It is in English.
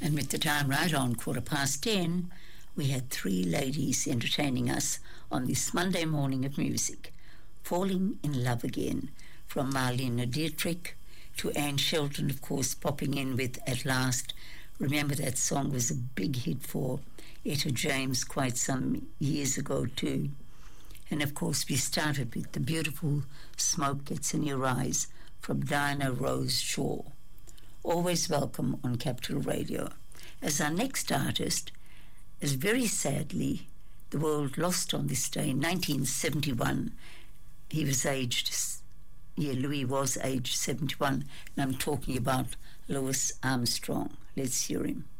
And with the time right on 10:15, we had three ladies entertaining us on this Monday morning of music. Falling in Love Again, from Marlene Dietrich to Anne Shelton, of course, popping in with At Last. Remember that song was a big hit for Etta James quite some years ago too. And of course we started with the beautiful Smoke Gets in Your Eyes from Diana Rose Shaw. Always welcome on Capital Radio. As our next artist, as very sadly the world lost on this day in 1971, he was Louis was aged 71, and I'm talking about Louis Armstrong. Let's hear him.